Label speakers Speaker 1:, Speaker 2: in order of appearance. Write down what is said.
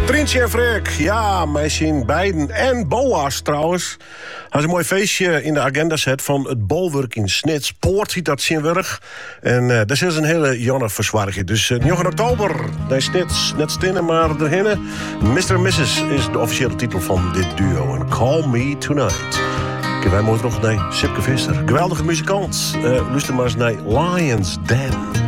Speaker 1: Trintje en Freek, ja, mij zien beiden. En Boas trouwens. Dat is een mooi feestje in de agenda set van het bolwerk in Snits. Poort ziet dat Zinwurg. En dat is een hele jonge verzwarging. Dus 9 oktober, nee, Snits, net stinnen, maar erheen. Mr. Mrs. is de officiële titel van dit duo. En Call Me Tonight. Kijk, wij moeten nog naar Sipke Visser. Geweldige muzikant. Luister maar eens naar Lions Den.